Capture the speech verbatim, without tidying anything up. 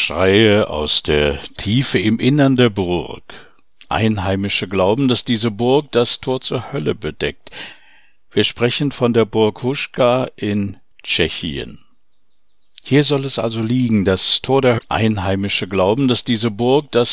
Schreie aus der Tiefe im Innern der Burg. Einheimische glauben, dass diese Burg das Tor zur Hölle bedeckt. Wir sprechen von der Burg Huška in Tschechien. Hier soll es also liegen, das Tor der Einheimische glauben, dass diese Burg das